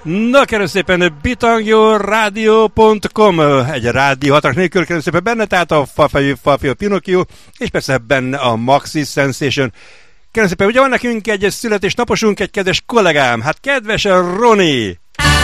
Na, kérem szépen, bitangyoradio.com, egy rádió hatás nélkül, kérem szépen benne, tehát a Fafio Pinocchio, és persze benne a Maxi Sensation. Kérem szépen, ugye van nekünk egy születésnaposunk, egy kedves kollégám, hát kedves Roni!